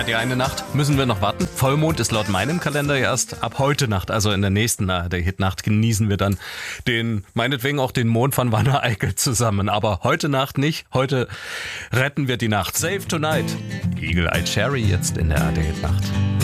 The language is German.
die eine Nacht müssen wir noch warten. Vollmond ist laut meinem Kalender erst ab heute Nacht, also in der nächsten Hit-Nacht genießen wir dann meinetwegen auch den Mond von Wanne Eickel zusammen. Aber heute Nacht nicht. Heute retten wir die Nacht. Save Tonight. Eagle Eye Cherry jetzt in der Hit-Nacht.